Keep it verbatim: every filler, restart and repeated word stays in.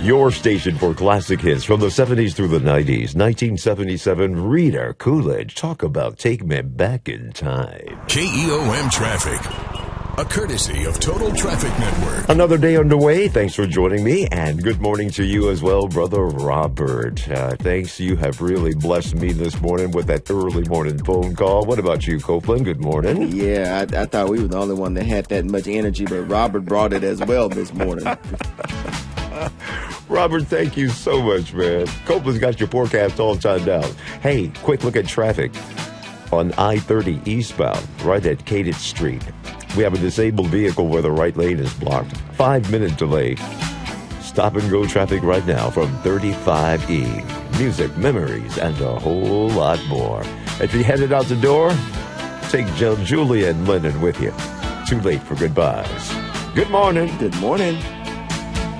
Your station for classic hits from the seventies through the nineties. nineteen seventy-seven, Rita Coolidge. Talk about Take Me Back in Time. K E O M Traffic, a courtesy of Total Traffic Network. Another day underway. Thanks for joining me, and good morning to you as well, Brother Robert. Uh, thanks. You have really blessed me this morning with that early morning phone call. What about you, Copeland? Good morning. Yeah, I, I thought we were the only one that had that much energy, but Robert brought it as well this morning. Robert, thank you so much, man. Copeland's got your forecast all timed out. Hey, quick look at traffic on I thirty eastbound, right at Cadence Street. We have a disabled vehicle where the right lane is blocked. Five-minute delay. Stop and go traffic right now from thirty-five E. Music, memories, and a whole lot more. If you headed out the door, take Jill, Julia, and Lennon with you. Too late for goodbyes. Good morning. Good morning.